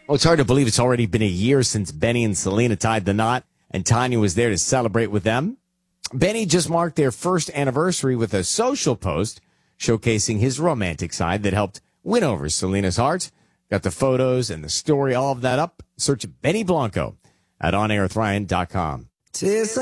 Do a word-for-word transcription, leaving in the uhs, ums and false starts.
Oh, it's hard to believe it's already been a year since Benny and Selena tied the knot, and Tanya was there to celebrate with them. Benny just marked their first anniversary with a social post showcasing his romantic side that helped win over Selena's heart. Got the photos and the story, all of that up. Search Benny Blanco at on air with ryan dot com.